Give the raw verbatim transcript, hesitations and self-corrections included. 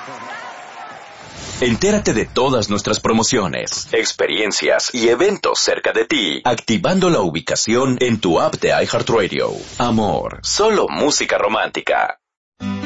Entérate de todas nuestras promociones, experiencias y eventos cerca de ti, activando la ubicación en tu app de iHeartRadio. Amor, solo música romántica.